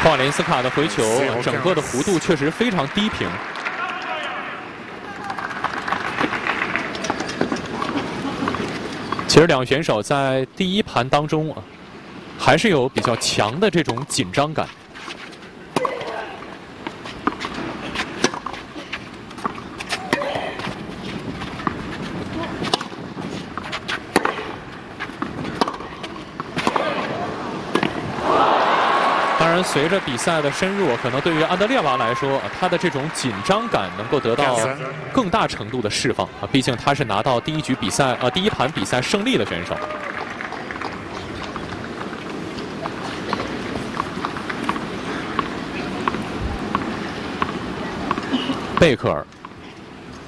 华连斯卡的回球，整个的弧度确实非常低平。其实两位选手在第一盘当中啊，还是有比较强的这种紧张感。 当然，随着比赛的深入，可能对于安德烈娃来说，他的这种紧张感能够得到更大程度的释放啊。毕竟他是拿到第一盘比赛胜利的选手。贝克尔。